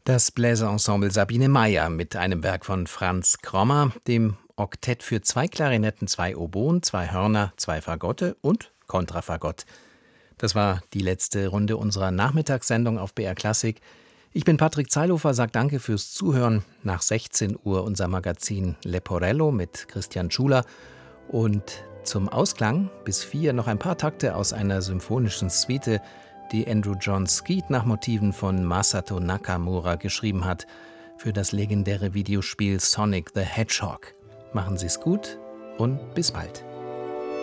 Das Bläserensemble Sabine Meyer mit einem Werk von Franz Krommer, dem Oktett für 2 Klarinetten, 2 Oboen, 2 Hörner, 2 Fagotte und Kontrafagott. Das war die letzte Runde unserer Nachmittagssendung auf BR Klassik. Ich bin Patrick Zeilhofer, sage danke fürs Zuhören. Nach 16 Uhr unser Magazin Leporello mit Christian Schuler. Und zum Ausklang bis 4 noch ein paar Takte aus einer symphonischen Suite, die Andrew John Skeet nach Motiven von Masato Nakamura geschrieben hat, für das legendäre Videospiel Sonic the Hedgehog. Machen Sie's gut und bis bald.